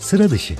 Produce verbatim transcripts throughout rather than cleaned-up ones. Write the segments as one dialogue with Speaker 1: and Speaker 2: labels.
Speaker 1: sıra dışı.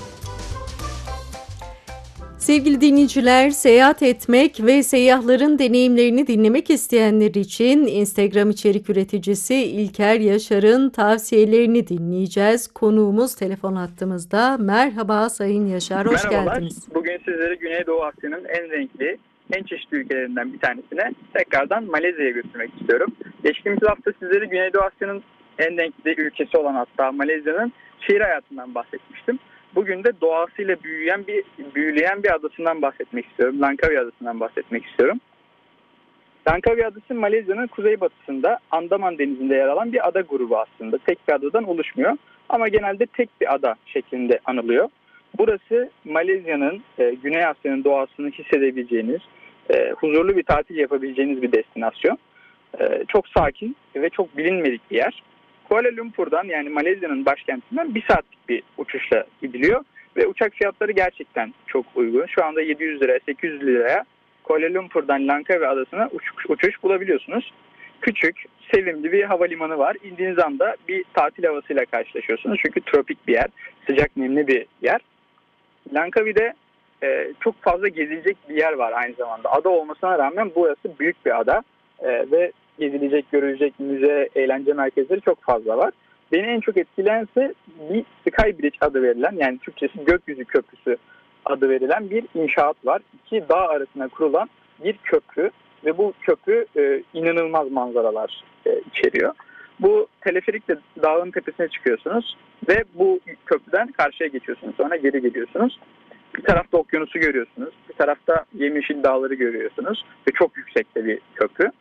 Speaker 2: Sevgili dinleyiciler, seyahat etmek ve seyyahların deneyimlerini dinlemek isteyenler için Instagram içerik üreticisi İlker Yaşar'ın tavsiyelerini dinleyeceğiz. Konuğumuz telefon hattımızda. Merhaba Sayın Yaşar, hoş
Speaker 3: Merhabalar.
Speaker 2: geldiniz.
Speaker 3: Bugün sizleri Güneydoğu Asya'nın en renkli, en çeşitli ülkelerinden bir tanesine tekrardan Malezya'ya götürmek istiyorum. Geçtiğimiz hafta sizlere Güneydoğu Asya'nın en renkli ülkesi olan hatta Malezya'nın şehir hayatından bahsetmiştim. Bugün de doğasıyla büyüyen bir büyüleyen bir adasından bahsetmek istiyorum. Langkawi Adası'ndan bahsetmek istiyorum. Langkawi Adası Malezya'nın kuzeybatısında Andaman Denizi'nde yer alan bir ada grubu aslında. Tek bir adadan oluşmuyor ama genelde tek bir ada şeklinde anılıyor. Burası Malezya'nın, e, Güney Asya'nın doğasını hissedebileceğiniz, e, huzurlu bir tatil yapabileceğiniz bir destinasyon. E, çok sakin ve çok bilinmedik bir yer. Kuala Lumpur'dan, yani Malezya'nın başkentinden bir saatlik bir uçuşla gidiliyor ve uçak fiyatları gerçekten çok uygun. Şu anda yedi yüz liraya, sekiz yüz liraya Kuala Lumpur'dan Langkawi Adası'na uçuş, uçuş bulabiliyorsunuz. Küçük, sevimli bir havalimanı var. İndiğiniz anda bir tatil havasıyla karşılaşıyorsunuz. Çünkü tropik bir yer, sıcak nemli bir yer. Langkawi'de e, çok fazla gezilecek bir yer var aynı zamanda. Ada olmasına rağmen burası büyük bir ada e, ve gezilecek, görülecek müze, eğlence merkezleri çok fazla var. Beni en çok etkilense bir Sky Bridge adı verilen, yani Türkçesi gökyüzü köprüsü adı verilen bir inşaat var. İki dağ arasına kurulan bir köprü ve bu köprü e, inanılmaz manzaralar e, içeriyor. Bu teleferikle dağın tepesine çıkıyorsunuz ve bu köprüden karşıya geçiyorsunuz. Sonra geri geliyorsunuz. Bir tarafta okyanusu görüyorsunuz. Bir tarafta yemyeşil dağları görüyorsunuz. Ve çok yüksekte bir köprü.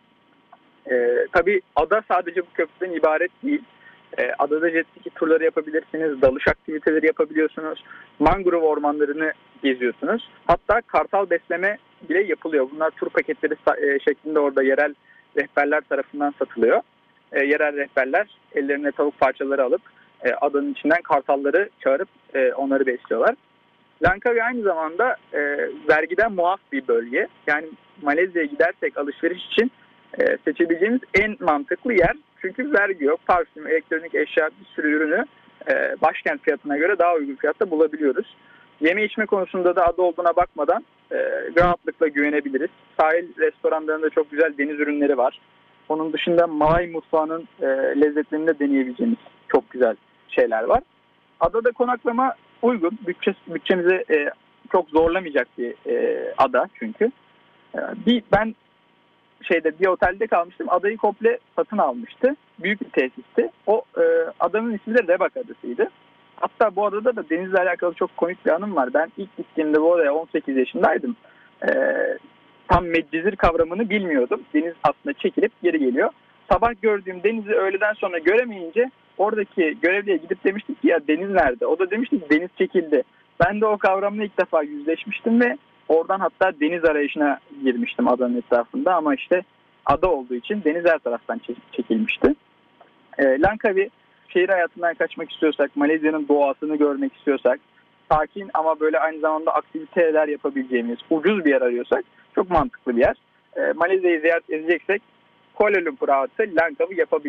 Speaker 3: Ee, tabii ada sadece bu köprüden ibaret değil. Ee, adada jet ski turları yapabilirsiniz. Dalış aktiviteleri yapabiliyorsunuz. Mangrove ormanlarını geziyorsunuz. Hatta kartal besleme bile yapılıyor. Bunlar tur paketleri e, şeklinde orada yerel rehberler tarafından satılıyor. E, yerel rehberler ellerine tavuk parçaları alıp e, adanın içinden kartalları çağırıp e, onları besliyorlar. Langkawi aynı zamanda e, vergiden muaf bir bölge. Yani Malezya'ya gidersek alışveriş için e, seçebileceğimiz en mantıklı yer. Çünkü vergi yok. Parfüm, elektronik eşya, bir sürü ürünü e, başkent fiyatına göre daha uygun fiyatta bulabiliyoruz. Yeme içme konusunda da ada olduğuna bakmadan e, rahatlıkla güvenebiliriz. Sahil restoranlarında çok güzel deniz ürünleri var. Onun dışında Malay mutfağının e, lezzetlerini de deneyebileceğimiz çok güzel şeyler var. Adada konaklama uygun. Bütçe, bütçemizi e, çok zorlamayacak bir e, ada çünkü. E, bir ben şeyde bir otelde kalmıştım. Adayı komple satın almıştı. Büyük bir tesisti. O e, adanın ismi de Rebak Adası'ydı. Hatta bu adada da denizle alakalı çok komik bir anım var. Ben ilk gittiğimde bu adaya on sekiz yaşındaydım. E, tam Medcezir kavramını bilmiyordum. Deniz aslında çekilip geri geliyor. Sabah gördüğüm denizi öğleden sonra göremeyince oradaki görevliye gidip demiştik ki ya deniz nerede? O da demişti ki deniz çekildi. Ben de o kavramla ilk defa yüzleşmiştim ve oradan hatta deniz arayışına girmiştim adanın etrafında. Ama işte ada olduğu için deniz her taraftan çekilmişti. E, Langkawi şehir hayatından kaçmak istiyorsak, Malezya'nın doğasını görmek istiyorsak, sakin ama böyle aynı zamanda aktiviteler yapabileceğimiz ucuz bir yer arıyorsak çok mantıklı bir yer. E, Malezya'yı ziyaret edeceksek Kuala Lumpur artı Langkawi yapabiliriz.